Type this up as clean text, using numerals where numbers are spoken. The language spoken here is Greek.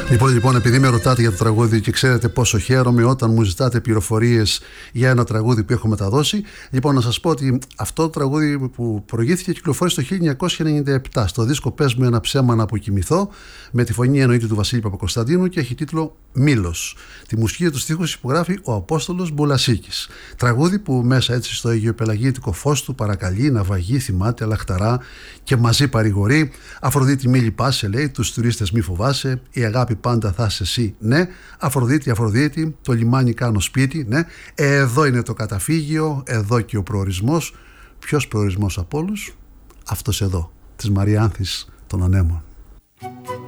Λοιπόν, επειδή με ρωτάτε για το τραγούδι και ξέρετε πόσο χαίρομαι όταν μου ζητάτε πληροφορίες για ένα τραγούδι που έχω μεταδώσει, λοιπόν, να σας πω ότι αυτό το τραγούδι που προηγήθηκε κυκλοφόρησε το 1997 στο δίσκο «Πες μου ένα ψέμα να αποκοιμηθώ», με τη φωνή εννοείται του Βασίλη Παπακοσταντίνου, και έχει τίτλο «Μήλος». Τη μουσική και τους στίχους υπογράφει ο Απόστολος Μπουλασίκης. Τραγούδι που μέσα έτσι στο αιγιοπελαγίτικο φως του παρακαλεί, ναυαγεί, θυμάται, λαχταρά και μαζί παρηγορεί. Αφροδίτη μη λυπάσαι, λέει, τους τουρίστες μη φοβάσαι, η αγάπη πάντα θα είσαι εσύ, ναι. Αφροδίτη, Αφροδίτη, το λιμάνι κάνω σπίτι, ναι. Εδώ είναι το καταφύγιο, εδώ και ο προορισμός. Ποιος προορισμός από όλους? Αυτός εδώ, της Μαριάνθης των Ανέμων.